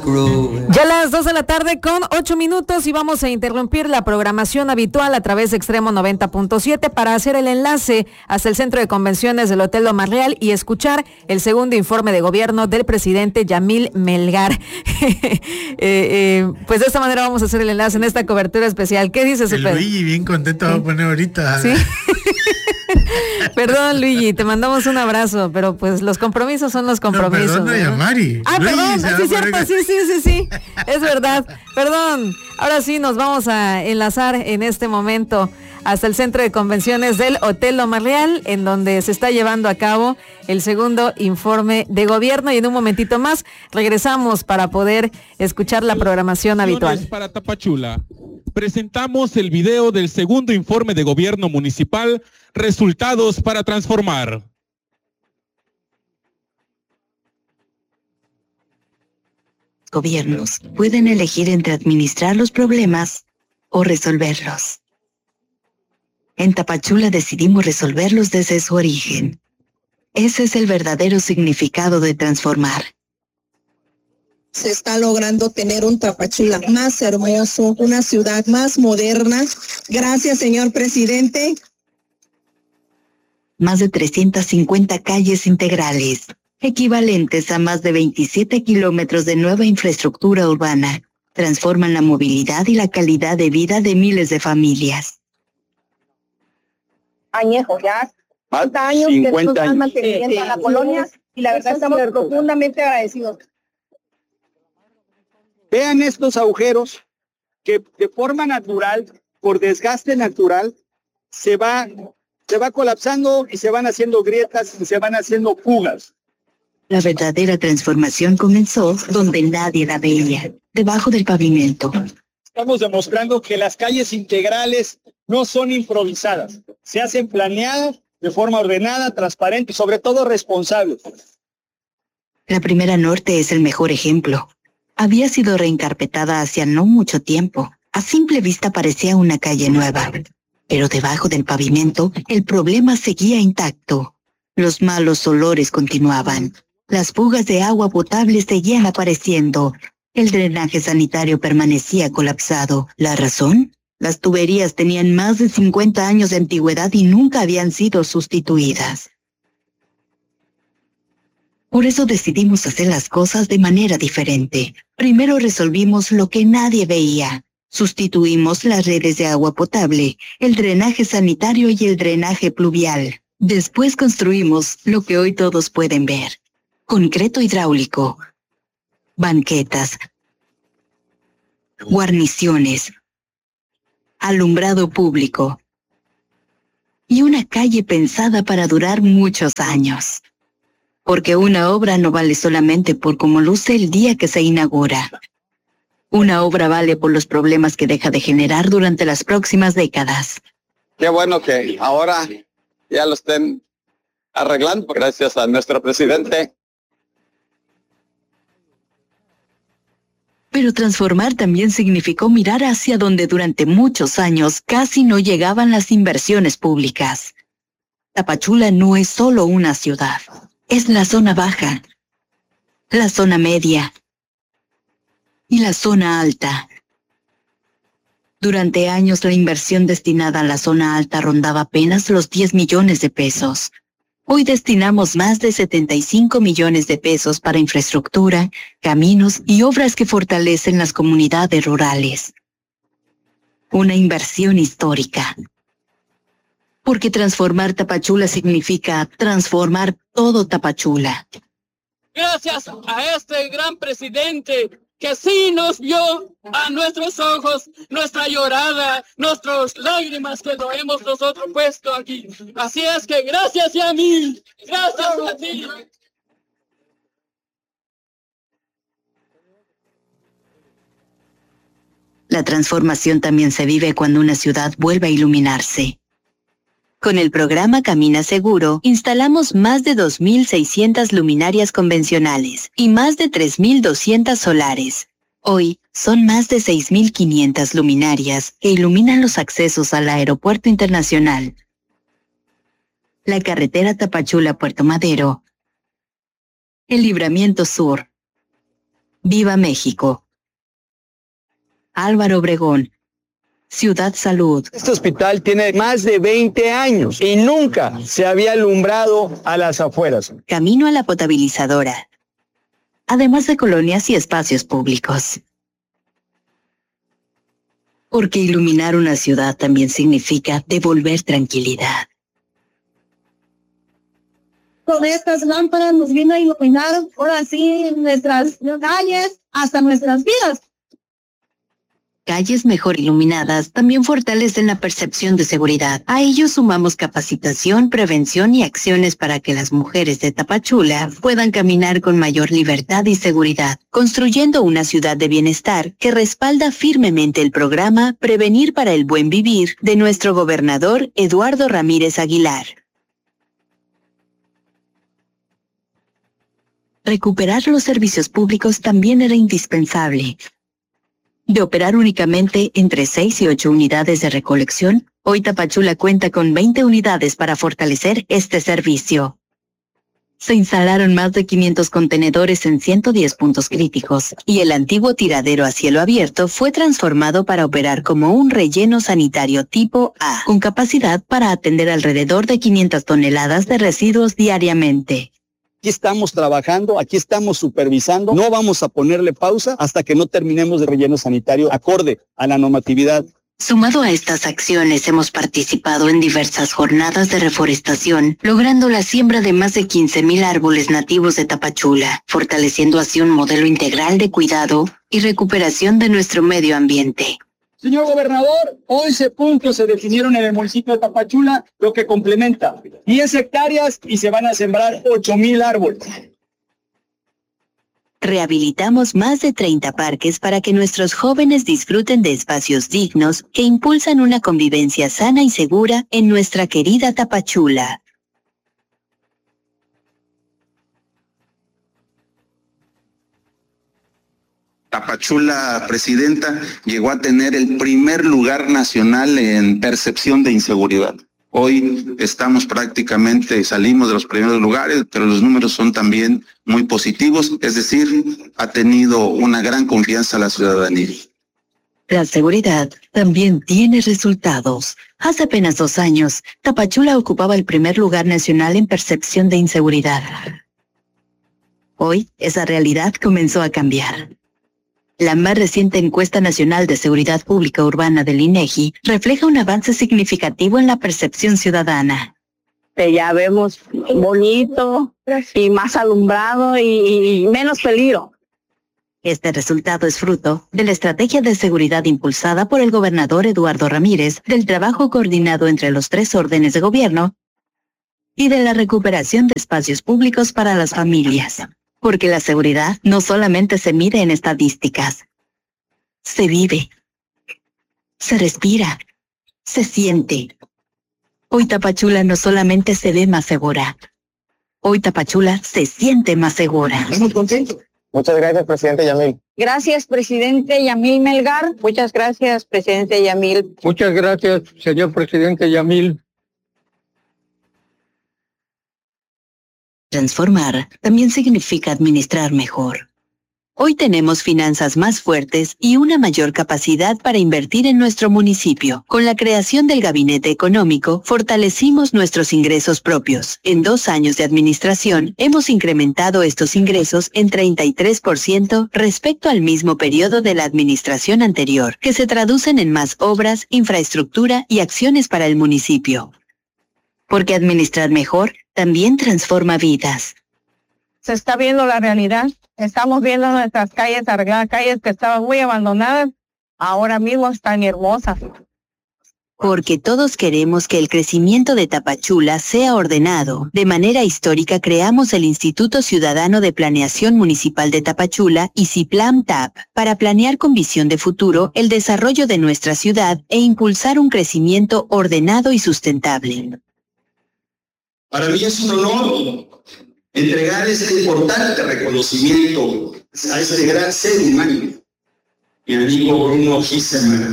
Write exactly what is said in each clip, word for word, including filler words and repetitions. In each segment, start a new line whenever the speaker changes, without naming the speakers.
Ya a las dos de la tarde con ocho minutos y vamos a interrumpir la programación habitual a través de Extremo noventa punto siete para hacer el enlace hasta el centro de convenciones del Hotel Loma Real y escuchar el segundo informe de gobierno del presidente Yamil Melgar. eh, eh, pues de esta manera vamos a hacer el enlace en esta cobertura especial. ¿Qué dices, Super?
Luigi, bien contento ¿Sí? va a poner ahorita.
¿Sí? Perdón, Luigi, te mandamos un abrazo, pero pues los compromisos son los compromisos.
No, perdón, ¿no? Mari.
Ah,
Luigi,
perdón, sí es cierto, sí, sí, sí, sí, es verdad, perdón. Ahora sí nos vamos a enlazar en este momento hasta el centro de convenciones del Hotel Loma Real, en donde se está llevando a cabo el segundo informe de gobierno, y en un momentito más regresamos para poder escuchar la programación habitual.
Para Tapachula, presentamos el video del segundo informe de gobierno municipal, Resultados para Transformar.
Gobiernos pueden elegir entre administrar los problemas o resolverlos. En Tapachula decidimos resolverlos desde su origen. Ese es el verdadero significado de transformar.
Se está logrando tener un Tapachula más hermoso, una ciudad más moderna. Gracias, señor presidente.
Más de trescientas cincuenta calles integrales, equivalentes a más de veintisiete kilómetros de nueva infraestructura urbana, transforman la movilidad y la calidad de vida de miles de familias.
Añejos ya, cincuenta años que nos están manteniendo a la colonia, y la verdad estamos profundamente agradecidos.
Vean estos agujeros que de forma natural, por desgaste natural, se va, se va colapsando y se van haciendo grietas y se van haciendo fugas.
La verdadera transformación comenzó donde nadie la veía, debajo del pavimento.
Estamos demostrando que las calles integrales no son improvisadas, se hacen planeadas de forma ordenada, transparente y sobre todo responsable.
La Primera Norte es el mejor ejemplo. Había sido reencarpetada hacía no mucho tiempo. A simple vista parecía una calle nueva. Pero debajo del pavimento, el problema seguía intacto. Los malos olores continuaban. Las fugas de agua potable seguían apareciendo. El drenaje sanitario permanecía colapsado. ¿La razón? Las tuberías tenían más de cincuenta años de antigüedad y nunca habían sido sustituidas. Por eso decidimos hacer las cosas de manera diferente. Primero resolvimos lo que nadie veía. Sustituimos las redes de agua potable, el drenaje sanitario y el drenaje pluvial. Después construimos lo que hoy todos pueden ver. Concreto hidráulico, banquetas, guarniciones, alumbrado público y una calle pensada para durar muchos años. Porque una obra no vale solamente por cómo luce el día que se inaugura. Una obra vale por los problemas que deja de generar durante las próximas décadas.
Qué bueno que ahora ya lo estén arreglando, gracias a nuestro presidente.
Pero transformar también significó mirar hacia donde durante muchos años casi no llegaban las inversiones públicas. Tapachula no es solo una ciudad. Es la zona baja, la zona media y la zona alta. Durante años la inversión destinada a la zona alta rondaba apenas los diez millones de pesos. Hoy destinamos más de setenta y cinco millones de pesos para infraestructura, caminos y obras que fortalecen las comunidades rurales. Una inversión histórica. Porque transformar Tapachula significa transformar todo Tapachula.
Gracias a este gran presidente que sí nos vio a nuestros ojos, nuestra llorada, nuestras lágrimas que lo hemos nosotros puesto aquí. Así es que gracias y a mí, gracias a ti.
La transformación también se vive cuando una ciudad vuelve a iluminarse. Con el programa Camina Seguro, instalamos más de dos mil seiscientas luminarias convencionales y más de tres mil doscientas solares. Hoy, son más de seis mil quinientas luminarias que iluminan los accesos al Aeropuerto Internacional, la carretera Tapachula-Puerto Madero, el Libramiento Sur, Viva México. Álvaro Obregón, Ciudad Salud.
Este hospital tiene más de veinte años y nunca se había alumbrado a las afueras.
Camino a la potabilizadora. Además de colonias y espacios públicos. Porque iluminar una ciudad también significa devolver tranquilidad.
Con estas lámparas nos vino a iluminar, ahora sí, nuestras calles, hasta nuestras vidas.
Calles mejor iluminadas también fortalecen la percepción de seguridad. A ello sumamos capacitación, prevención y acciones para que las mujeres de Tapachula puedan caminar con mayor libertad y seguridad, construyendo una ciudad de bienestar que respalda firmemente el programa Prevenir para el Buen Vivir de nuestro gobernador Eduardo Ramírez Aguilar. Recuperar los servicios públicos también era indispensable. De operar únicamente entre seis y ocho unidades de recolección, hoy Tapachula cuenta con veinte unidades para fortalecer este servicio. Se instalaron más de quinientos contenedores en ciento diez puntos críticos, y el antiguo tiradero a cielo abierto fue transformado para operar como un relleno sanitario tipo A, con capacidad para atender alrededor de quinientas toneladas de residuos diariamente.
Aquí estamos trabajando, aquí estamos supervisando. No vamos a ponerle pausa hasta que no terminemos de relleno sanitario acorde a la normatividad.
Sumado a estas acciones, hemos participado en diversas jornadas de reforestación, logrando la siembra de más de quince mil árboles nativos de Tapachula, fortaleciendo así un modelo integral de cuidado y recuperación de nuestro medio ambiente.
Señor gobernador, once puntos se definieron en el municipio de Tapachula, lo que complementa diez hectáreas y se van a sembrar ocho mil árboles.
Rehabilitamos más de treinta parques para que nuestros jóvenes disfruten de espacios dignos que impulsan una convivencia sana y segura en nuestra querida Tapachula.
Tapachula, presidenta, llegó a tener el primer lugar nacional en percepción de inseguridad. Hoy estamos prácticamente, salimos de los primeros lugares, pero los números son también muy positivos, es decir, ha tenido una gran confianza la ciudadanía.
La seguridad también tiene resultados. Hace apenas dos años, Tapachula ocupaba el primer lugar nacional en percepción de inseguridad. Hoy, esa realidad comenzó a cambiar. La más reciente encuesta nacional de seguridad pública urbana del INEGI refleja un avance significativo en la percepción ciudadana.
Ya vemos bonito y más alumbrado y, y menos peligro.
Este resultado es fruto de la estrategia de seguridad impulsada por el gobernador Eduardo Ramírez, del trabajo coordinado entre los tres órdenes de gobierno y de la recuperación de espacios públicos para las familias. Porque la seguridad no solamente se mide en estadísticas, se vive, se respira, se siente. Hoy Tapachula no solamente se ve más segura, hoy Tapachula se siente más segura.
Estamos contentos.
Muchas gracias, presidente Yamil.
Gracias, presidente Yamil Melgar.
Muchas gracias, presidente Yamil.
Muchas gracias, señor presidente Yamil.
Transformar también significa administrar mejor. Hoy tenemos finanzas más fuertes y una mayor capacidad para invertir en nuestro municipio. Con la creación del Gabinete Económico, fortalecimos nuestros ingresos propios. En dos años de administración, hemos incrementado estos ingresos en treinta y tres por ciento respecto al mismo periodo de la administración anterior, que se traducen en más obras, infraestructura y acciones para el municipio. Porque administrar mejor también transforma vidas.
Se está viendo la realidad. Estamos viendo nuestras calles arregladas, calles que estaban muy abandonadas, ahora mismo están hermosas.
Porque todos queremos que el crecimiento de Tapachula sea ordenado. De manera histórica creamos el Instituto Ciudadano de Planeación Municipal de Tapachula, ICIPLAN-TAP, para planear con visión de futuro el desarrollo de nuestra ciudad e impulsar un crecimiento ordenado y sustentable.
Para mí es un honor entregar este importante reconocimiento a este gran ser humano, mi amigo Bruno Gisema.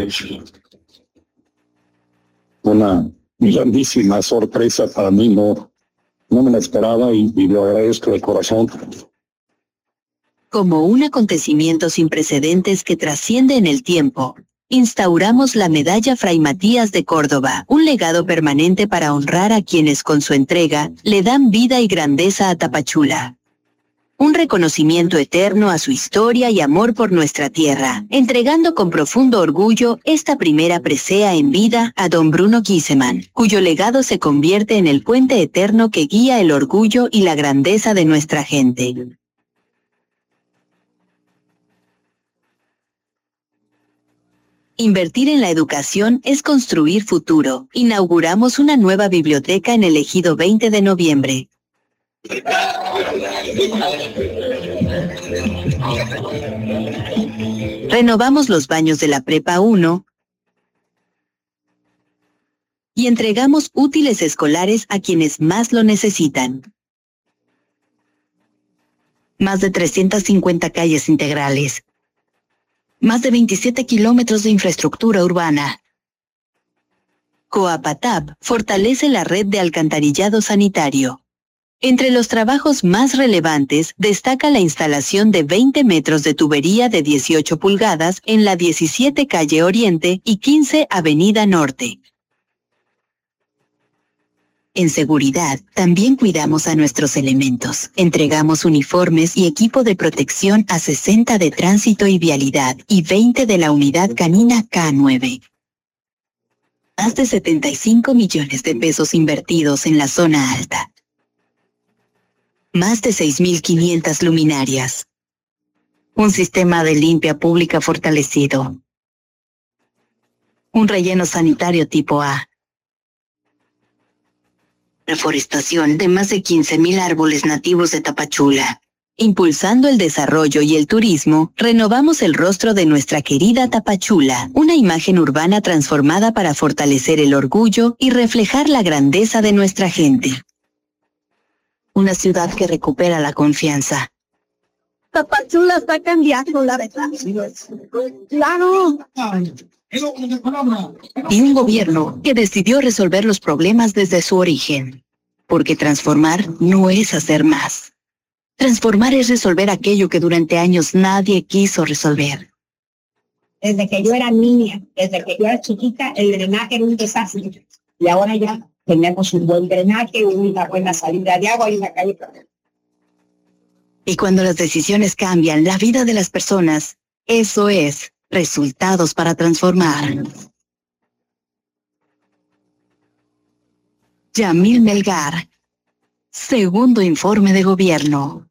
Una grandísima sorpresa para mí, no, no me la esperaba y, y lo agradezco de corazón.
Como un acontecimiento sin precedentes que trasciende en el tiempo, instauramos la Medalla Fray Matías de Córdoba, un legado permanente para honrar a quienes con su entrega le dan vida y grandeza a Tapachula. Un reconocimiento eterno a su historia y amor por nuestra tierra, entregando con profundo orgullo esta primera presea en vida a don Bruno Guiseman, cuyo legado se convierte en el puente eterno que guía el orgullo y la grandeza de nuestra gente. Invertir en la educación es construir futuro. Inauguramos una nueva biblioteca en el Ejido veinte de noviembre. Renovamos los baños de la Prepa uno y entregamos útiles escolares a quienes más lo necesitan. Más de trescientas cincuenta calles integrales. Más de veintisiete kilómetros de infraestructura urbana. Coapatap fortalece la red de alcantarillado sanitario. Entre los trabajos más relevantes destaca la instalación de veinte metros de tubería de dieciocho pulgadas en la diecisiete calle Oriente y quince avenida Norte. En seguridad, también cuidamos a nuestros elementos. Entregamos uniformes y equipo de protección a sesenta de tránsito y vialidad y veinte de la unidad canina K nueve. Más de setenta y cinco millones de pesos invertidos en la zona alta. Más de seis mil quinientas luminarias. Un sistema de limpia pública fortalecido. Un relleno sanitario tipo A. Reforestación de más de quince mil árboles nativos de Tapachula. Impulsando el desarrollo y el turismo, renovamos el rostro de nuestra querida Tapachula, una imagen urbana transformada para fortalecer el orgullo y reflejar la grandeza de nuestra gente. Una ciudad que recupera la confianza.
Tapachula está cambiando, la verdad. Claro.
Y un gobierno que decidió resolver los problemas desde su origen. Porque transformar no es hacer más. Transformar es resolver aquello que durante años nadie quiso resolver.
Desde que yo era niña, desde que yo era chiquita, el drenaje era un desastre. Y ahora ya tenemos un buen drenaje, una buena salida de agua y una calle.
Y cuando las decisiones cambian la vida de las personas, eso es resultados para transformar. Yamil Melgar, segundo informe de gobierno.